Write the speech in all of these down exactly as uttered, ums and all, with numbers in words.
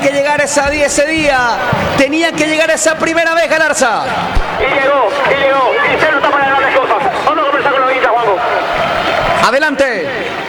que llegar esa, ese día, tenía que llegar esa primera vez, Galarza. Y llegó, y llegó, y se nota para grandes cosas. Vamos a conversar con los hinchas, Juanjo. Adelante.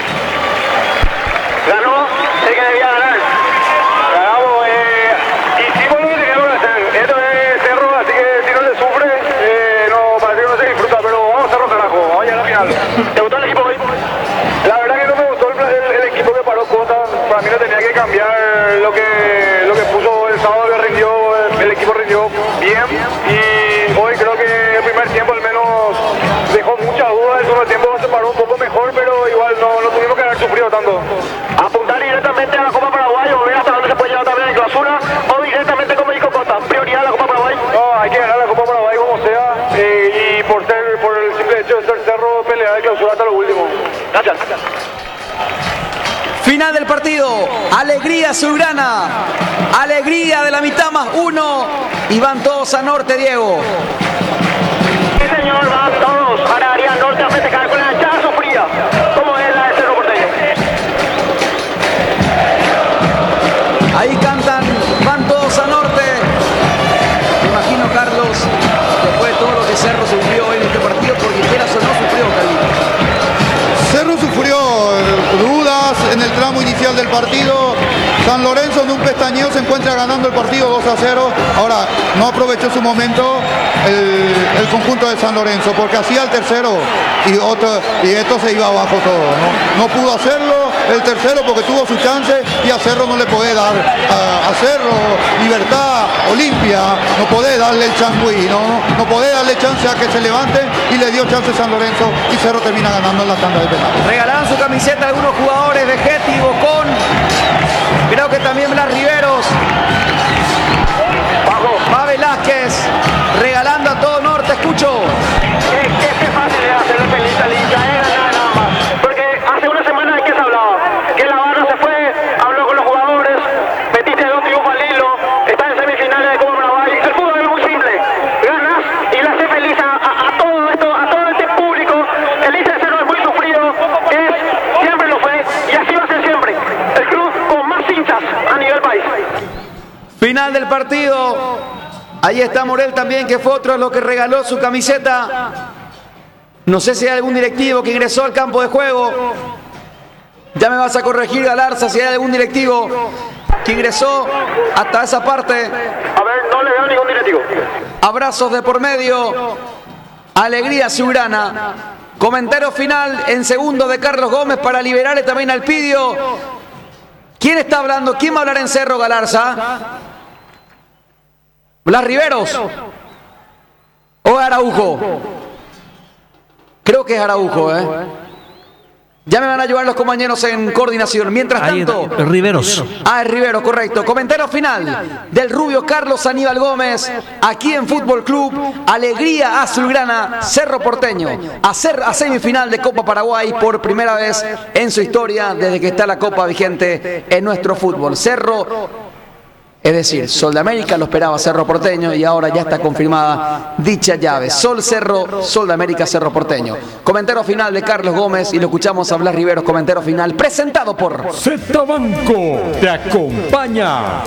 Ganó el que debía ganar. Ganamos, eh, hicimos lo que teníamos que hacer. Esto es Cerro, así que si no le sufre, eh, no, parece que no se disfruta, pero vamos a Cerro, carajo, vamos a llegar a la final. ¿Te gustó el equipo hoy? La verdad que no me gustó el, el, el equipo que paró Cota. Para mí no tenía que cambiar lo que, lo que puso el sábado, que rindió, el, el equipo rindió bien. Y hoy creo que el primer tiempo al menos dejó muchas dudas. El segundo tiempo se paró un poco mejor, pero igual no, no tuvimos que haber sufrido tanto. Apuntar directamente a la Copa Paraguay o ver hasta dónde se puede llevar también en clausura, o directamente como dijo Cota, prioridad a la Copa Paraguay. No, hay que ganar la Copa Paraguay como sea, eh, y por ser por el simple hecho de ser Cerro, pelear de clausura hasta lo último. Gracias. Final del partido, alegría azulgrana, alegría de la mitad más uno, y van todos a norte, Diego. Sí, señor, van todos a la área norte a festejar con la hinchada sufrida, como es la de Cerro Porteño. Ahí cantan, van todos a norte. Me imagino, Carlos, después de todo lo que Cerro sufrió hoy en este partido, porque quieras o no sufrió, Carlitos. Cerro sufrió dudas en el tramo inicial del partido. San Lorenzo en un pestañeo se encuentra ganando el partido dos a cero. Ahora, no aprovechó su momento el, el conjunto de San Lorenzo, porque hacía el tercero y, otro, y esto se iba abajo todo, ¿no? No pudo hacerlo el tercero porque tuvo su chance, y a Cerro no le puede dar a, a Cerro Libertad, Olimpia, no puede darle el changüí, ¿no? No, no puede darle chance a que se levante, y le dio chance San Lorenzo, y Cerro termina ganando en la tanda de penales. Regalaron su camiseta a algunos jugadores, Vegetti, Bocón, creo que también Blas Riveros, Va Velázquez, regalando a todo norte. Escucho. ¿Qué, qué, qué fácil es hacerle feliz al hincha? Es ganar nada más. Porque hace una semana de qué se hablaba, que la barra se fue, habló con los jugadores, metiste de un triunfo al hilo, está en semifinales de Copa Paraguay. El fútbol es muy simple, ganas y le haces feliz a, a, a todo esto, a todo este público. El hincha de Cerro es muy sufrido, es, siempre lo fue, y así va a ser siempre. El club con más hinchas a nivel país. Final del partido. Ahí está Morel también, que fue otro de los que regaló su camiseta. No sé si hay algún directivo que ingresó al campo de juego. Ya me vas a corregir, Galarza, si hay algún directivo que ingresó hasta esa parte. A ver, no le veo ningún directivo. Abrazos de por medio. Alegría azulgrana. Comentario final en segundo de Carlos Gómez para liberarle también al Pidio. ¿Quién está hablando? ¿Quién va a hablar en Cerro, Galarza? Blas Riveros o Araujo. Creo que es Araujo, ¿eh? Ya me van a ayudar los compañeros en coordinación. Mientras tanto, Ahí, Riveros. Ah, es Rivero, correcto. Comentario final del rubio Carlos Aníbal Gómez, aquí en Fútbol Club. Alegría azulgrana, Cerro Porteño, a, ser, a semifinal de Copa Paraguay por primera vez en su historia desde que está la Copa vigente en nuestro fútbol. Cerro, es decir, Sol de América lo esperaba Cerro Porteño, y ahora ya está confirmada dicha llave. Sol Cerro, Sol de América, Cerro Porteño. Comentario final de Carlos Gómez, y lo escuchamos a Blas Riveros. Comentario final presentado por Z Banco te acompaña.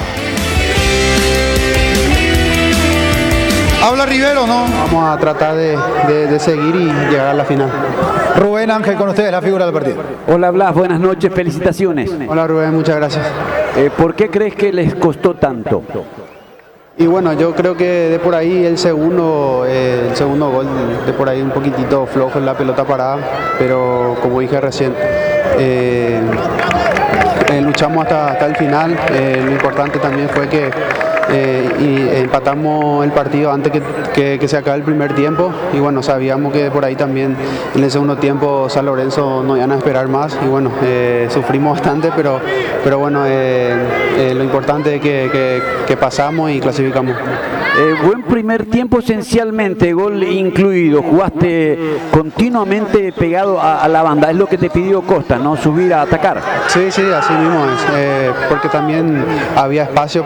Habla Rivero, ¿no? Vamos a tratar de, de, de seguir y llegar a la final. Rubén Ángel con ustedes, la figura del partido. Hola Blas, buenas noches, felicitaciones. Hola Rubén, muchas gracias. Eh, ¿Por qué crees que les costó tanto? Y bueno, yo creo que de por ahí el segundo, eh, el segundo gol, de por ahí un poquitito flojo en la pelota parada, pero como dije recién, eh, eh, luchamos hasta, hasta el final. Eh, lo importante también fue que Eh, y empatamos el partido antes que, que, que se acabe el primer tiempo, y bueno, sabíamos que por ahí también en el segundo tiempo San Lorenzo no iban a esperar más, y bueno, eh, sufrimos bastante, pero, pero bueno, eh, eh, lo importante es que, que, que pasamos y clasificamos. Eh, buen primer tiempo, esencialmente, gol incluido, jugaste continuamente pegado a, a la banda, es lo que te pidió Costa, ¿no? Subir a atacar. Sí, sí, así mismo es, eh, porque también había espacio